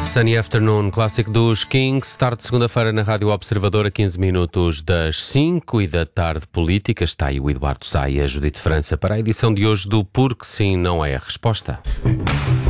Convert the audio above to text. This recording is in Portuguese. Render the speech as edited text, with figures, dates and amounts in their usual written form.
Sunny Afternoon, clássico dos Kings, tarde de segunda-feira na Rádio Observador, a 15 minutos das 5 e da tarde política. Está aí o Eduardo Sá e a Judite França para a edição de hoje do Porque Sim Não É a Resposta.